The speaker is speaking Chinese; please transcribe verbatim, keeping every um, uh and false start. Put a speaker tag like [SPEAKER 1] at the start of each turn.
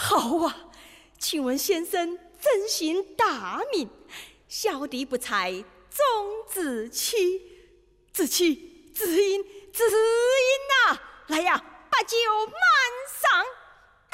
[SPEAKER 1] 好啊，请问先生真心大名，小弟不才，终自欺，自欺，知音，知音呐、啊！来呀，把酒满。